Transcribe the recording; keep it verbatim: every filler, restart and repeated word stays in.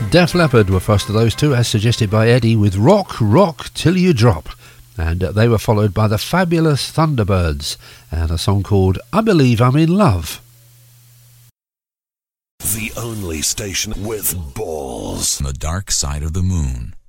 Def Leppard were first of those two, as suggested by Eddie, with Rock, Rock Till You Drop. And uh, they were followed by the Fabulous Thunderbirds and a song called I Believe I'm in Love. The only station with balls. The Dark Side of the Moon.